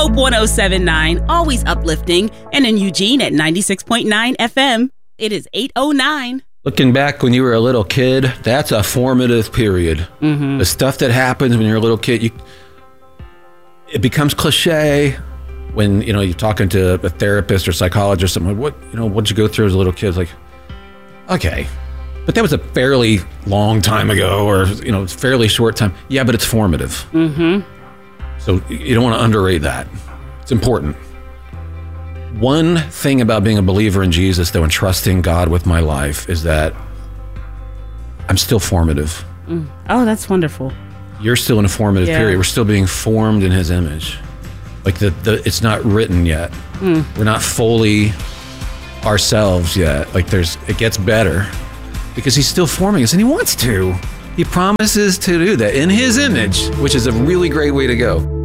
Hope 107.9, always uplifting, and in Eugene at 96.9 FM. It is 8:09. Looking back when you were a little kid, that's a formative period. Mm-hmm. The stuff that happens when you're a little kid, it becomes cliche when, you're talking to a therapist or psychologist or something. What'd you go through as a little kid? It's like, okay, but that was a fairly long time ago, or, fairly short time. Yeah, but it's formative. Mm-hmm. So you don't want to underrate that. It's important. One thing about being a believer in Jesus, though, and trusting God with my life is that I'm still formative. Oh, that's wonderful. You're still in a formative period. We're still being formed in his image. Like it's not written yet. We're not fully ourselves yet. Like it gets better because he's still forming us, and he wants to. He promises to do that in his image, which is a really great way to go.